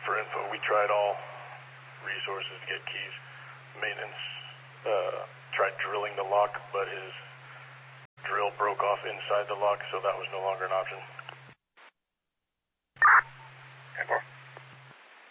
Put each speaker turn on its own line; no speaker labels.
for info. We tried all resources to get keys. Maintenance tried drilling the lock, but his drill broke off inside the lock, so that was no longer an option.
10-4.